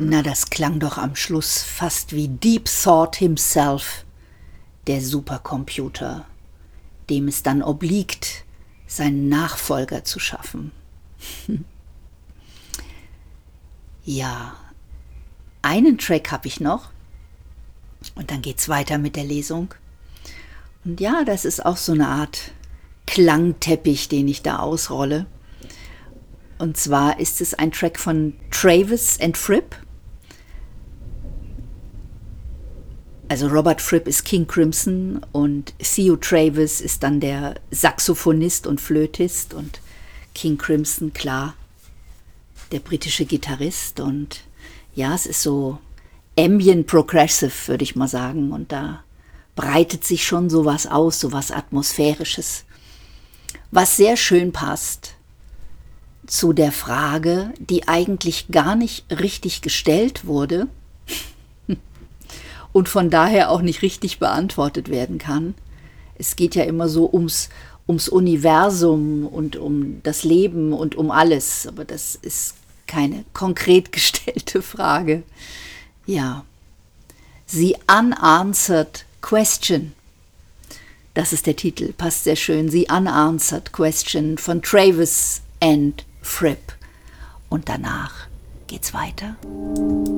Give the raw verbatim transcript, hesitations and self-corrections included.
Na, das klang doch am Schluss fast wie Deep Thought himself, der Supercomputer, dem es dann obliegt, seinen Nachfolger zu schaffen. Ja, einen Track habe ich noch und dann geht's weiter mit der Lesung. Und ja, das ist auch so eine Art Klangteppich, den ich da ausrolle. Und zwar ist es ein Track von Travis and Fripp. Also Robert Fripp ist King Crimson und Theo Travis ist dann der Saxophonist und Flötist und King Crimson, klar, der britische Gitarrist. Und ja, es ist so Ambient Progressive, würde ich mal sagen. Und da breitet sich schon sowas aus, sowas Atmosphärisches, was sehr schön passt zu der Frage, die eigentlich gar nicht richtig gestellt wurde und von daher auch nicht richtig beantwortet werden kann. Es geht ja immer so ums, ums Universum und um das Leben und um alles, aber das ist keine konkret gestellte Frage. Ja, The Unanswered Question. Das ist der Titel, passt sehr schön. The Unanswered Question von Travis and Fripp. Und danach geht's weiter.